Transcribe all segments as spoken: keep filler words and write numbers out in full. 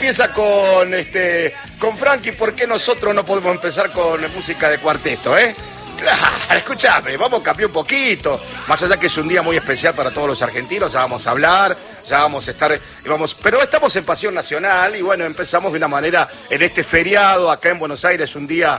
empieza con este con Frankie, ¿por qué nosotros no podemos empezar con música de cuarteto, eh? Claro, escuchame, vamos a cambiar un poquito. Más allá que es un día muy especial para todos los argentinos, ya vamos a hablar, ya vamos a estar, vamos, pero estamos en Pasión Nacional y bueno, empezamos de una manera en este feriado acá en Buenos Aires, un día,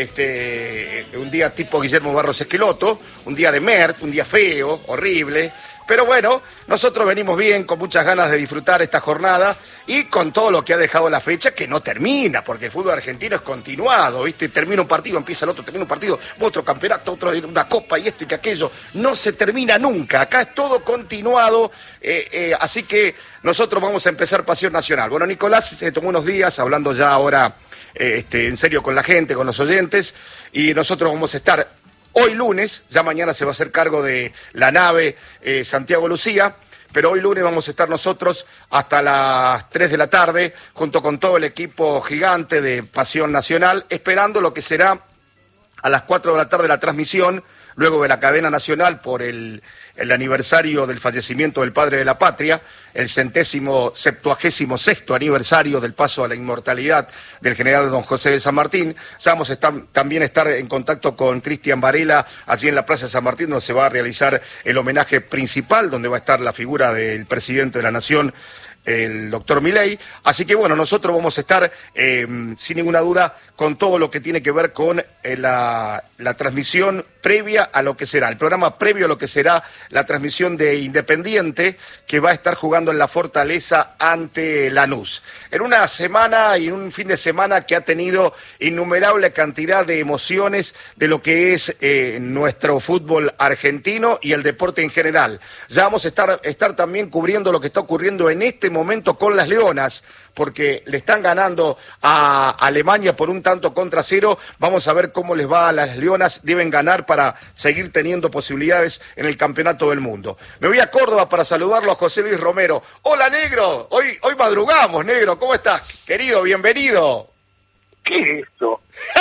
este, un día tipo Guillermo Barros Esqueloto, un día de Mert, un día feo, horrible. Pero bueno, nosotros venimos bien, con muchas ganas de disfrutar esta jornada y con todo lo que ha dejado la fecha, que no termina, porque el fútbol argentino es continuado, ¿viste? Termina un partido, empieza el otro, termina un partido, otro campeonato, otro, una copa y esto y que aquello. No se termina nunca, acá es todo continuado, eh, eh, así que nosotros vamos a empezar Pasión Nacional. Bueno, Nicolás se tomó unos días, hablando ya ahora eh, este, en serio con la gente, con los oyentes, y nosotros vamos a estar... Hoy lunes, ya mañana se va a hacer cargo de la nave eh, Santiago Lucía, pero hoy lunes vamos a estar nosotros hasta las tres de la tarde, junto con todo el equipo gigante de Pasión Nacional, esperando lo que será a las cuatro de la tarde la transmisión, luego de la cadena nacional por el, el aniversario del fallecimiento del padre de la patria, el centésimo, septuagésimo sexto aniversario del paso a la inmortalidad del general don José de San Martín. Ya vamos a estar, también estar en contacto con Cristian Varela, allí en la Plaza de San Martín, donde se va a realizar el homenaje principal, donde va a estar la figura del presidente de la Nación, el doctor Milei. Así que bueno, nosotros vamos a estar, eh, sin ninguna duda, con todo lo que tiene que ver con eh, la, la transmisión previa a lo que será, el programa previo a lo que será la transmisión de Independiente, que va a estar jugando en la Fortaleza ante Lanús. En una semana y un fin de semana que ha tenido innumerable cantidad de emociones de lo que es eh, nuestro fútbol argentino y el deporte en general. Ya vamos a estar, estar también cubriendo lo que está ocurriendo en este momento con las Leonas, porque le están ganando a Alemania por un tanto contra cero. Vamos a ver cómo les va a las Leonas. Deben ganar para seguir teniendo posibilidades en el Campeonato del Mundo. Me voy a Córdoba para saludarlo a José Luis Romero. Hola, negro. Hoy, hoy madrugamos, negro. ¿Cómo estás? Querido, bienvenido. ¿Qué es esto?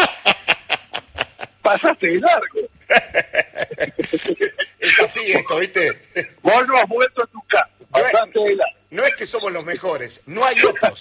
Pasaste de largo. Es así esto, ¿viste? Vos no has vuelto a tu casa. Pasaste de largo. No es que somos los mejores, no hay otros.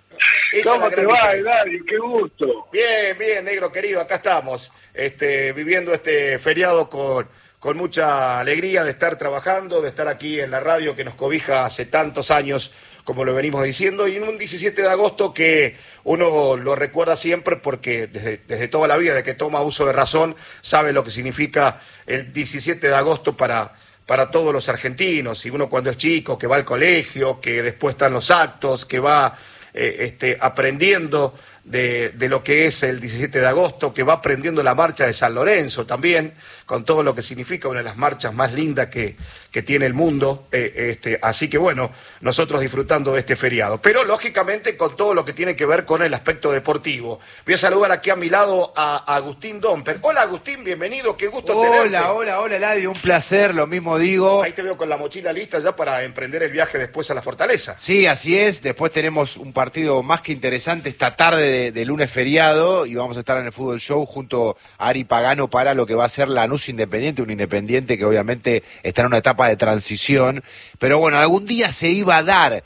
¿Cómo te va, Eladio? Qué gusto. Bien, bien, negro querido, acá estamos, este, viviendo este feriado con, con mucha alegría de estar trabajando, de estar aquí en la radio que nos cobija hace tantos años, como lo venimos diciendo, y en un diecisiete de agosto que uno lo recuerda siempre porque desde, desde toda la vida, de que toma uso de razón, sabe lo que significa el diecisiete de agosto para... para todos los argentinos, y uno cuando es chico, que va al colegio, que después están los actos, que va eh, este, aprendiendo de, de lo que es el diecisiete de agosto, que va aprendiendo la marcha de San Lorenzo también, con todo lo que significa, una de las marchas más lindas que, que tiene el mundo, eh, este, así que bueno, nosotros disfrutando de este feriado, pero lógicamente con todo lo que tiene que ver con el aspecto deportivo. Voy a saludar aquí a mi lado a, a Agustín Domper. Hola Agustín, bienvenido, qué gusto hola, tenerte. Hola, hola, hola Eladio, un placer, lo mismo digo. Ahí te veo con la mochila lista ya para emprender el viaje después a la Fortaleza. Sí, así es, después tenemos un partido más que interesante esta tarde de, de lunes feriado y vamos a estar en el Fútbol Show junto a Ari Pagano para lo que va a ser Lanús Independiente, un Independiente que obviamente está en una etapa de transición, pero bueno, algún día se iba a dar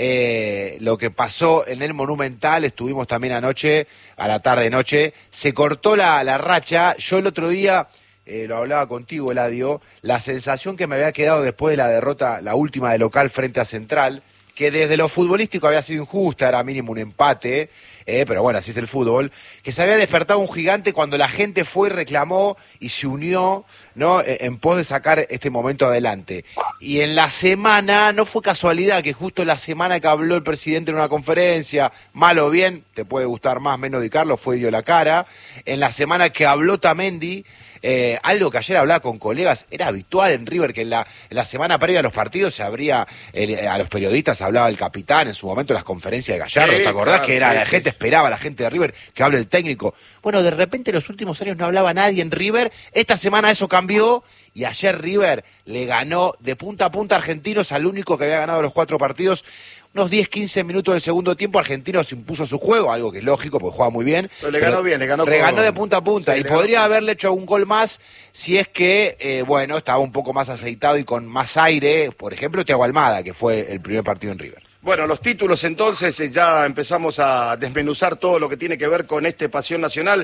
eh, lo que pasó en el Monumental. Estuvimos también anoche, a la tarde-noche, se cortó la, la racha. Yo el otro día, eh, lo hablaba contigo, Eladio, la sensación que me había quedado después de la derrota, la última de local frente a Central, que desde lo futbolístico había sido injusta, era mínimo un empate, eh, pero bueno, así es el fútbol, que se había despertado un gigante cuando la gente fue y reclamó y se unió, ¿no?, en pos de sacar este momento adelante. Y en la semana, no fue casualidad que justo la semana que habló el presidente en una conferencia, mal o bien, te puede gustar más, menos de Carlos, fue dio la cara, en la semana que habló Tamendi, Eh, algo que ayer hablaba con colegas, era habitual en River que en la, en la semana previa a los partidos se abría, eh, a los periodistas hablaba el capitán, en su momento en las conferencias de Gallardo, sí, ¿te acordás? Claro, que era sí, la sí. gente esperaba, la gente de River, que hable el técnico. Bueno, de repente en los últimos años no hablaba nadie en River, esta semana eso cambió y ayer River le ganó de punta a punta a Argentinos, al único que había ganado los cuatro partidos. Unos diez, quince minutos del segundo tiempo, Argentinos impuso su juego, algo que es lógico, porque juega muy bien. Pero le ganó pero bien, le ganó reganó con... de punta a punta, sí, y le podría ganó... haberle hecho un gol más si es que, eh, bueno, estaba un poco más aceitado y con más aire, por ejemplo, Thiago Almada, que fue el primer partido en River. Bueno, los títulos entonces, eh, ya empezamos a desmenuzar todo lo que tiene que ver con este Pasión Nacional,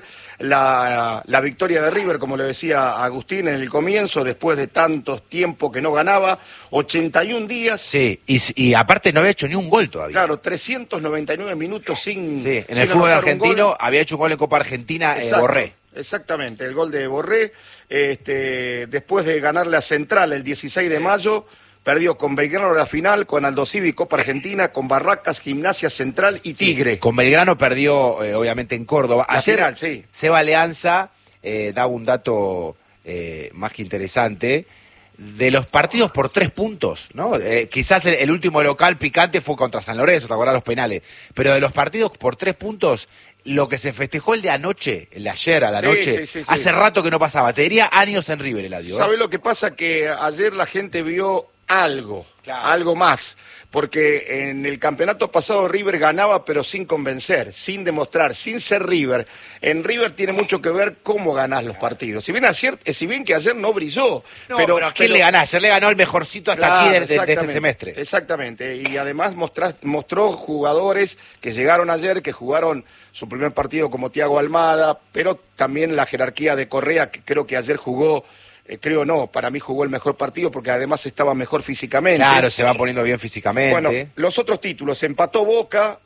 la, la victoria de River, como le decía Agustín en el comienzo, después de tantos tiempos que no ganaba, ochenta y un días. Sí, y, y aparte no había hecho ni un gol todavía. Claro, trescientos noventa y nueve minutos sin... Sí, en sin el fútbol anotar un argentino gol. había hecho un gol en Copa Argentina, eh, Borré. Exactamente, el gol de Borré, este, después de ganarle a Central el dieciséis de mayo... Perdió con Belgrano la final, con Aldo Civi, Copa Argentina, con Barracas, Gimnasia Central y Tigre. Sí, con Belgrano perdió, eh, obviamente, en Córdoba. La Ayer, final, sí. Seba Leanza eh, daba un dato eh, más que interesante. De los partidos por tres puntos, ¿no? Eh, quizás el, el último local picante fue contra San Lorenzo, te acordás los penales. Pero de los partidos por tres puntos, lo que se festejó el de anoche, el de ayer a la Sí, noche, sí, sí, sí. hace rato que no pasaba. Te diría años en River, Eladio. ¿eh? ¿Sabe lo que pasa? Que ayer la gente vio algo, Claro. algo más, porque en el campeonato pasado River ganaba pero sin convencer, sin demostrar, sin ser River. En River tiene mucho que ver cómo ganás los partidos. Si bien, ayer, si bien que ayer no brilló, No, pero, pero, ¿a quién pero- le ganó? Ayer le ganó el mejorcito hasta Claro, aquí de, de- de este exactamente, semestre. Exactamente, y además mostrás- mostró jugadores que llegaron ayer, que jugaron su primer partido como Thiago Almada, pero también la jerarquía de Correa, que creo que ayer jugó, eh, creo no, para mí jugó el mejor partido porque además estaba mejor físicamente. Claro, se va poniendo bien físicamente. Bueno, los otros títulos, empató Boca,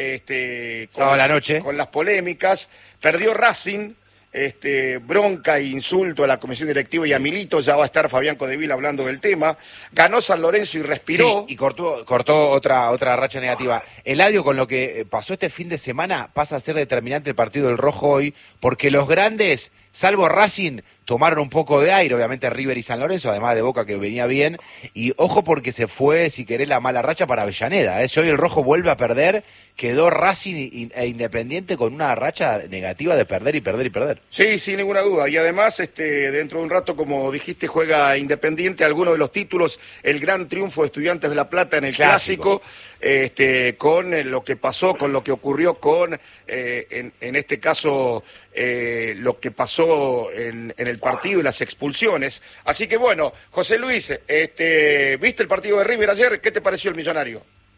este, Sábado a la noche. con las polémicas, perdió Racing, este, bronca e insulto a la comisión directiva y a Milito, ya va a estar Fabián Codevil hablando del tema, ganó San Lorenzo y respiró. Sí, y cortó, cortó otra, otra racha negativa. Eladio, con lo que eh, pasó este fin de semana, pasa a ser determinante el partido del Rojo hoy, porque los grandes, salvo Racing, tomaron un poco de aire, obviamente River y San Lorenzo, además de Boca que venía bien, y ojo porque se fue, si querés, la mala racha para Avellaneda. ¿eh? Si hoy el Rojo vuelve a perder, quedó Racing y- e Independiente con una racha negativa de perder y perder y perder. Sí, sin ninguna duda. Y además, este, dentro de un rato, como dijiste, juega Independiente algunos de los títulos, el gran triunfo de Estudiantes de La Plata en el Clásico. Clásico, este, con eh, lo que pasó, con lo que ocurrió con, eh, en, en este caso, eh, lo que pasó en, en el partido y las expulsiones. Así que bueno, José Luis, este, ¿viste el partido de River ayer? ¿Qué te pareció el Millonario?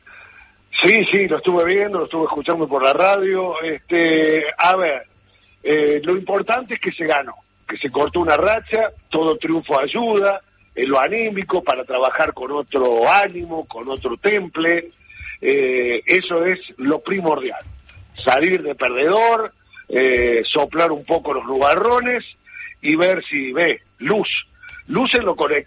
Sí, sí, lo estuve viendo, lo estuve escuchando por la radio. Este, a ver, eh, lo importante es que se ganó, que se cortó una racha, todo triunfo ayuda, en lo anímico, para trabajar con otro ánimo, con otro temple. Eh, eso es lo primordial. Salir de perdedor, eh, soplar un poco los nubarrones y ver si ve luz. Luz en lo,